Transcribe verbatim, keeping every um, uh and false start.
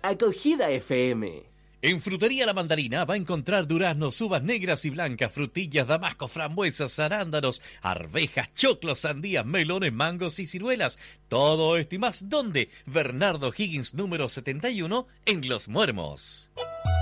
Acogida F M. En Frutería La Mandarina va a encontrar duraznos, uvas negras y blancas, frutillas, damasco, frambuesas, arándanos, arvejas, choclos, sandías, melones, mangos y ciruelas. Todo esto y más, ¿dónde? Bernardo Higgins número setenta y uno en Los Muermos.